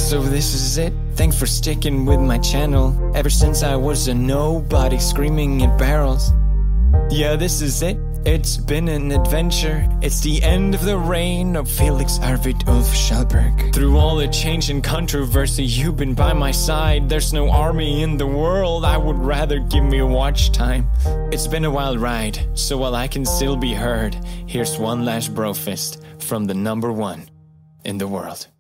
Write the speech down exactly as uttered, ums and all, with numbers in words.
So this is it. Thanks for sticking with my channel. Ever since I was a nobody screaming at barrels. Yeah, this is it. It's been an adventure. It's the end of the reign of Felix Arvid Ulf Schallberg. Through all the change and controversy, you've been by my side. There's no army in the world. I would rather give me a watch time. It's been a wild ride, so while I can still be heard, here's one last brofist from the number one in the world.